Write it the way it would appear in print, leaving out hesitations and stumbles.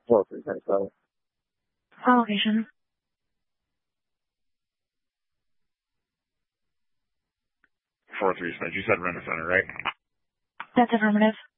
40327. Call location. 437. You said Renner Center, right? That's affirmative.